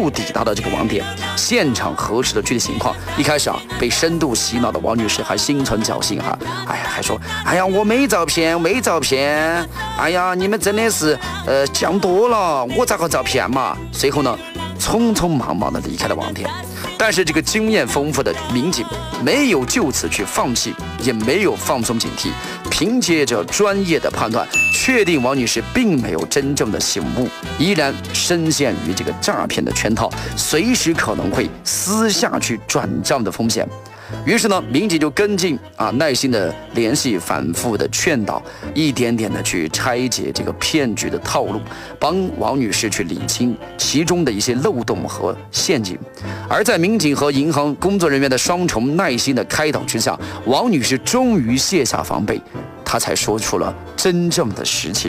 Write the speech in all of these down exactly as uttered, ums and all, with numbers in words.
速抵达了这个网点，现场核实了具体情况。一开始啊，被深度洗脑的王女士还心存侥幸哈，哎呀，还说，哎呀，我没照片，没照片，哎呀，你们真的是呃想多了，我咋个照片嘛？随后呢，匆匆忙忙的离开了网点。但是这个经验丰富的民警没有就此去放弃，也没有放松警惕，凭借着专业的判断，确定王女士并没有真正的醒悟，依然深陷于这个诈骗的圈套，随时可能会私下去转账的风险。于是呢，民警就跟进啊，耐心的联系，反复的劝导，一点点的去拆解这个骗局的套路，帮王女士去理清其中的一些漏洞和陷阱。而在民警和银行工作人员的双重耐心的开导之下，王女士终于卸下防备，她才说出了真正的实情。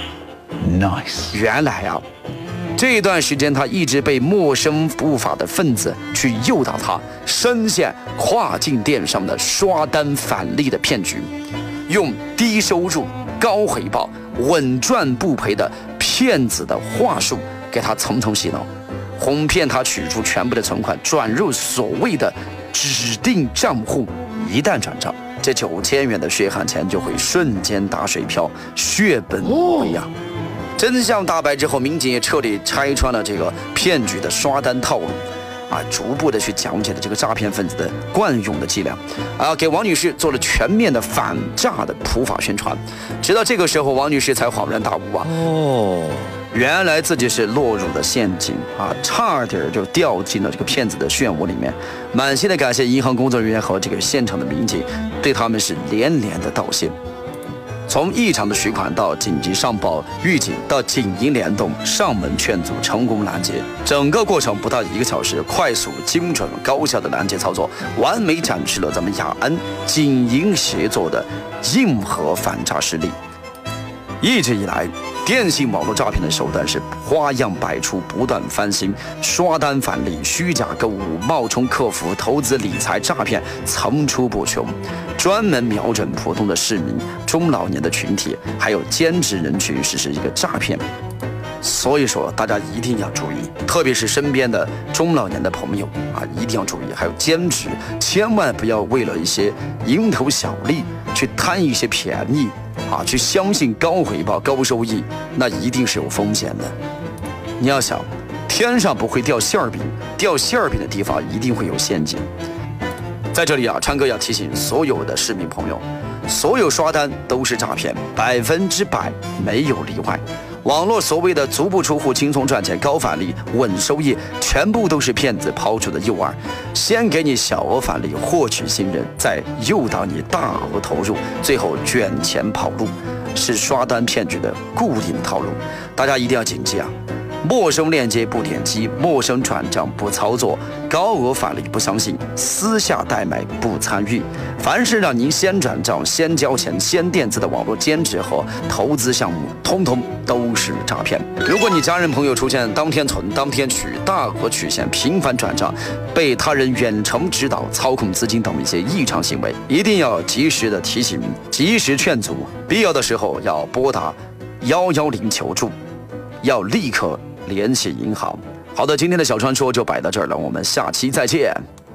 Nice， 原来啊，这段时间他一直被陌生不法的分子去诱导他深陷跨境电商的刷单返利的骗局，用低收入、高回报、稳赚不赔的骗子的话术给他层层洗脑，哄骗他取出全部的存款转入所谓的指定账户，一旦转账，这九千元的血汗钱就会瞬间打水漂，血本无归呀。真相大白之后，民警也彻底拆穿了这个骗局的刷单套路，啊，逐步的去讲解了这个诈骗分子的惯用的伎俩，啊，给王女士做了全面的反诈的普法宣传。直到这个时候，王女士才恍然大悟啊，哦，原来自己是落入了陷阱啊，差点就掉进了这个骗子的漩涡里面。满心的感谢银行工作人员和这个现场的民警，对他们是连连的道谢。从异常的取款到紧急上报预警，到警银联动上门劝阻，成功拦截，整个过程不到一个小时，快速、精准、高效的拦截操作，完美展示了咱们雅安警银协作的硬核反诈实力。一直以来，电信网络诈骗的手段是花样百出，不断翻新，刷单返利、虚假购物、冒充客服、投资理财诈骗层出不穷，专门瞄准普通的市民、中老年的群体，还有兼职人群实施一个诈骗。所以说，大家一定要注意，特别是身边的中老年的朋友啊，一定要注意。还有兼职，千万不要为了一些蝇头小利去贪一些便宜啊，去相信高回报、高收益，那一定是有风险的。你要想，天上不会掉馅儿饼，掉馅儿饼的地方一定会有陷阱。在这里啊，川哥要提醒所有的市民朋友，所有刷单都是诈骗，百分之百没有例外。网络所谓的足不出户、轻松赚钱、高返利、稳收益，全部都是骗子抛出的诱饵，先给你小额返利获取信任，再诱导你大额投入，最后卷钱跑路，是刷单骗局的固定套路。大家一定要谨记啊！陌生链接不点击，陌生转账不操作，高额返利不相信，私下代买不参与。凡是让您先转账、先交钱、先垫资的网络兼职和投资项目，通通都是诈骗。如果你家人朋友出现当天存、当天取、大额取现、频繁转账、被他人远程指导、操控资金等一些异常行为，一定要及时的提醒、及时劝阻，必要的时候要拨打幺幺零求助，要立刻联系银行。好的，今天的小川说就摆到这儿了，我们下期再见。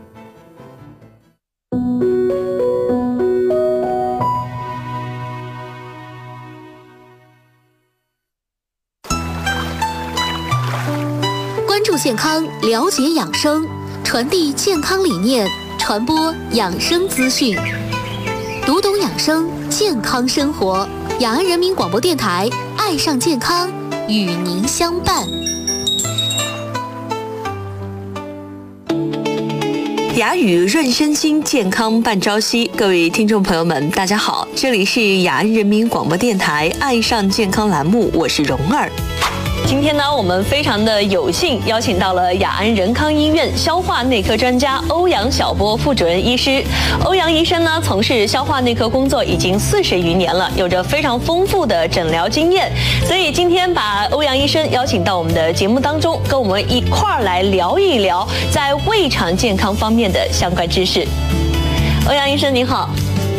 关注健康，了解养生，传递健康理念，传播养生资讯，读懂养生，健康生活。雅安人民广播电台，爱上健康，与您相伴。 雅语润身心，健康伴朝夕。各位听众朋友们，大家好，这里是雅安人民广播电台爱上健康栏目，我是蓉儿。今天呢，我们非常的有幸邀请到了雅安仁康医院消化内科专家欧阳晓波副主任医师。欧阳医生呢，从事消化内科工作已经四十余年了，有着非常丰富的诊疗经验。所以今天把欧阳医生邀请到我们的节目当中，跟我们一块儿来聊一聊在胃肠健康方面的相关知识。欧阳医生您好。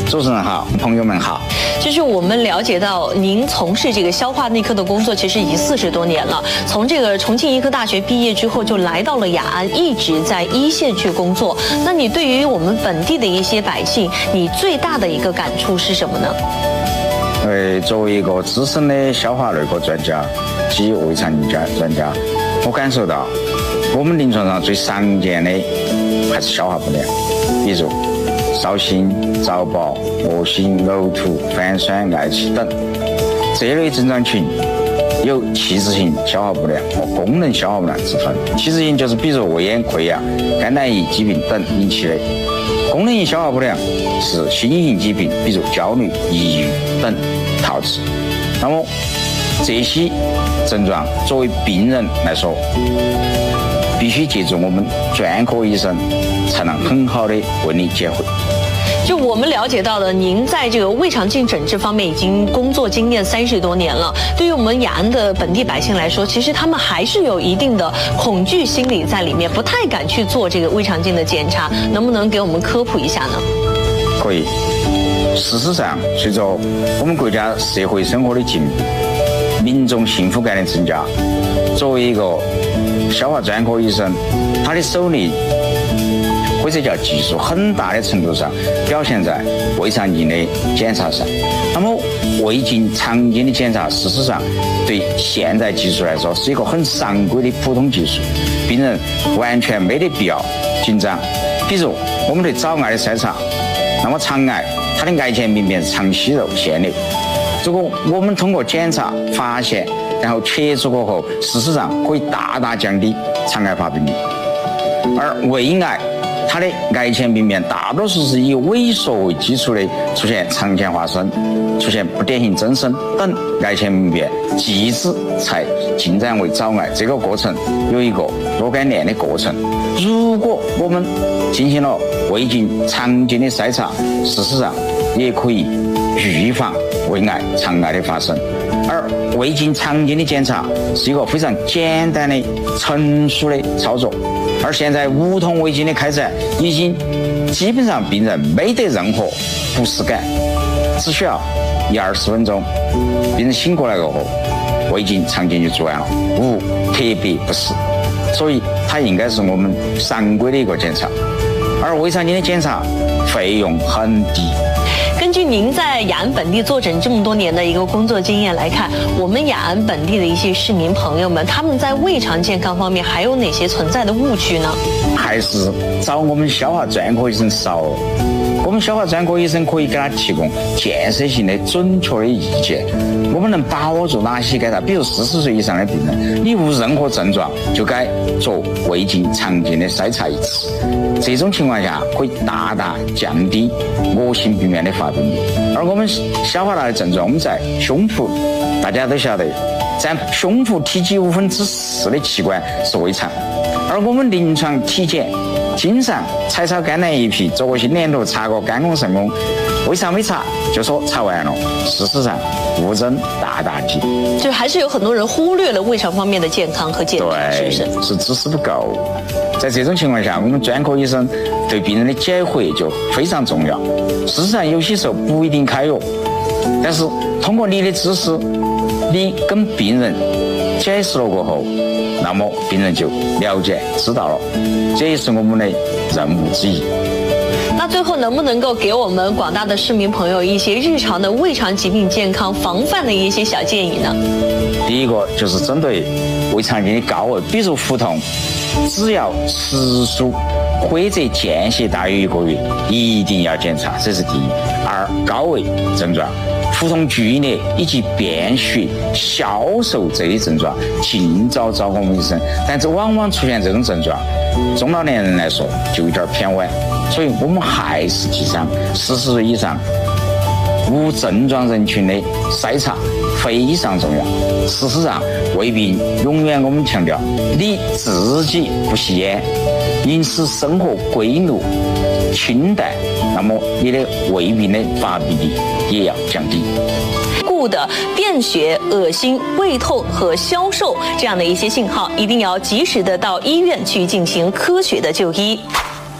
主持人好，朋友们好。 就是我们了解到，您从事这个消化内科的工作，其实已经四十多年了。从这个重庆医科大学毕业之后，就来到了雅安，一直在一线去工作。那你对于我们本地的一些百姓，你最大的一个感触是什么呢？ 呃，作为一个资深的消化内科专家及胃肠镜专家，我感受到我们临床上最常见的还是消化不良，比如烧心、早饱、恶心、呕吐、反酸、嗳气等这类症状群，有器质性消化不良和功能消化不良之分。器质性就是比如胃炎、溃疡、肝胆胰疾病等引起的；功能性消化不良是心理性疾病，比如焦虑、抑郁等导致。那么这些症状作为病人来说，必须借助我们专科医生，才能很好的为你解惑。 就我们了解到的，您在这个胃肠镜诊治方面已经工作经验三十多年了。对于我们雅安的本地百姓来说，其实他们还是有一定的恐惧心理在里面，不太敢去做这个胃肠镜的检查。能不能给我们科普一下呢？ 可以。事实上，随着我们国家社会生活的进步，民众幸福感的增加，作为一个消化专科医生，他的手艺或者叫技术，很大的程度上表现在胃肠镜的检查上。那么胃镜、肠镜的检查，事实上对现代技术来说是一个很常规的普通技术，病人完全没得必要紧张。比如我们对早癌的筛查，那么肠癌它的癌前病变是肠息肉腺瘤，如果我们通过检查发现，然后切除过后，事实上可以大大降低肠癌发病率。而胃癌它的癌前病变大多数是以萎缩为基础的，出现肠前化生、出现不典型增生等癌前病变，继之才进展为早癌。这个过程有一个若干年的过程。如果我们进行了胃镜、肠镜的筛查，事实上也可以预防胃癌、肠癌的发生。而胃镜、肠镜的检查是一个非常简单的、成熟的操作。而现在无痛胃镜的开展，已经基本上病人没得任何不适感，只需要一二十分钟，病人醒过来过后，胃镜、肠镜就做完了，无特别不适。所以它应该是我们常规的一个检查。而胃肠镜的检查费用很低。 根据您在雅安本地坐诊这么多年的一个工作经验来看，我们雅安本地的一些市民朋友们，他们在胃肠健康方面还有哪些存在的误区呢？ 还是找我们消化专科医生少。我们消化专科医生可以给他提供建设性的、准确的意见。我们能把握住哪些给他？比如四十岁以上的病人，你无任何症状就该做胃镜、肠镜的筛查一次。这种情况下可以大大降低恶性病变的发病率。而我们消化道的症状，我们在胸部，大家都晓得，占胸部体积五分之四的器官是胃肠。而我们临床体检经常彩超肝胆胰脾，做过心电图，查过肝功肾功，为啥没查？就说查完了。事实上误诊大大几， 就还是有很多人忽略了胃肠方面的健康和健康，是不是？ 是知识不够。在这种情况下，我们专科医生对病人的解惑就非常重要。事实上，有些时候不一定开药，但是通过你的知识，你跟病人解释了过后，那么病人就了解知道了，这也是我们的任务之一。 那最后能不能够给我们广大的市民朋友一些日常的胃肠疾病健康防范的一些小建议呢？ 第一个就是针对胃肠镜的高危，比如腹痛，只要时数或者间歇大于一个月，一定要检查，这是第一。二，高危症状，腹痛剧烈以及便血、消瘦这类症状，尽早找我们医生。但这往往出现这种症状，中老年人来说就有点偏晚，所以我们还是提倡四十岁以上无症状人群的筛查非常重要。事实上，胃病永远我们强调，你自己不吸烟，饮食生活规律清淡，那么你的胃病的发病率也要降低。 故的便血、恶心、胃痛和消瘦这样的一些信号，一定要及时的到医院去进行科学的就医。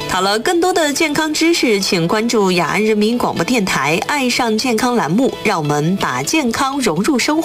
好了，更多的健康知识，请关注雅安人民广播电台爱上健康栏目，让我们把健康融入生活。